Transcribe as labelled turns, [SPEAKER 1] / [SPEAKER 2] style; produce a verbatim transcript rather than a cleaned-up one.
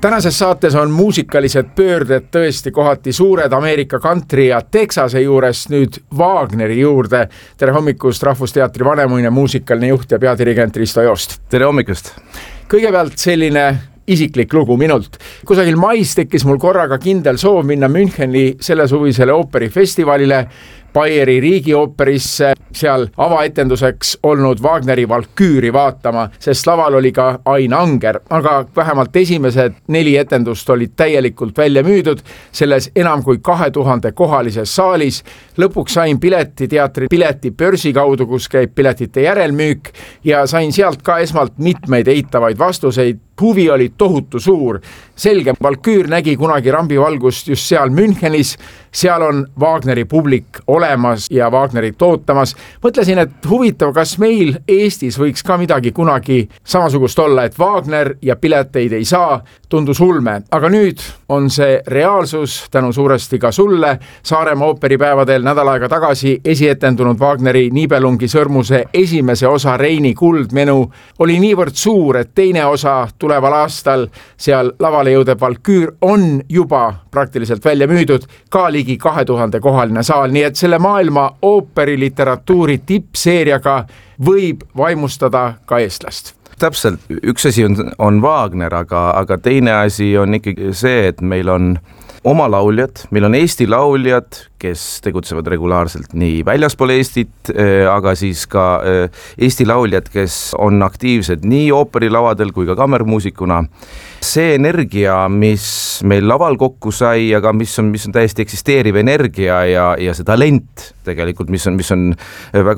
[SPEAKER 1] Tänases saates on muusikalised pöörded tõesti kohati suured Ameerika country ja Texase juures nüüd Wagneri juurde. Tere hommikust, Rahvusteatri vanemuine muusikaline juht ja peadirigent Risto Joost.
[SPEAKER 2] Tere hommikust.
[SPEAKER 1] Kõigepealt selline isiklik lugu minult. Kusagil mais tekkis mul korraga kindel soov minna Müncheni selle suvisele ooperifestivalile, Bayeri riigiooperisse, seal avaetenduseks olnud Wagneri Valküüri vaatama, sest laval oli ka Ain Anger, aga vähemalt esimesed neli etendust olid täielikult välja müüdud selles enam kui kahe tuhande kohalises saalis. Lõpuks sain pileti teatri pileti börsi kaudu, kus käib piletite järelmüük ja sain sealt ka esmalt mitmeid eitavaid vastuseid. Huvi oli tohutu suur. Selge, Valküür nägi kunagi rambivalgust just seal Münchenis, seal on Wagneri publik olemas ja Wagnerit ootamas. Mõtlesin, et huvitav, kas meil Eestis võiks ka midagi kunagi samasugust olla, et Wagner ja pileteid ei saa, tundus ulme. Aga nüüd on see reaalsus tänu suuresti ka sulle. Saaremaa ooperipäevadel nädal aega tagasi esietendunud Wagneri Nibelungi sõrmuse esimese osa Reini kuldmenu oli niivõrd suur, et teine osa tuleval aastal seal lavale jõudev Valküür on juba praktiliselt välja müüdud, ka ligi kahe tuhande kohaline saal, nii et selle maailma ooperiliteratuuri tippseeriaga võib vaimustada ka eestlast.
[SPEAKER 2] Täpselt, üks asi on, on Wagner, aga, aga teine asi on ikkagi see, et meil on oma lauljad, meil on Eesti lauljad, kes tegutsevad regulaarselt nii väljaspool Eestit, aga siis ka Eesti lauljad, kes on aktiivsed nii ooperilavadel kui ka kammermuusikuna. See energia, mis meil laval kokku sai, aga mis on, mis on täiesti eksisteeriv energia ja, ja see talent tegelikult, mis on, mis on väga